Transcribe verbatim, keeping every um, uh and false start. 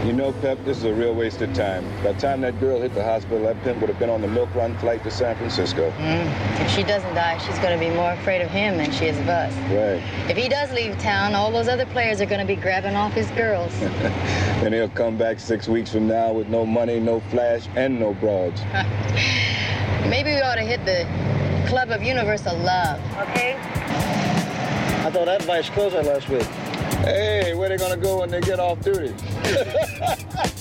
You know, Pep, this is a real waste of time. By the time that girl hit the hospital, that pimp would have been on the milk run flight to San Francisco. Mm. If she doesn't die, she's going to be more afraid of him than she is of us. Right. If he does leave town, all those other players are going to be grabbing off his girls. And he'll come back six weeks from now with no money, no flash, and no broads. Maybe we ought to hit the Club of Universal Love, okay? I thought that Vice closed that last week. Hey, where they gonna go when they get off duty?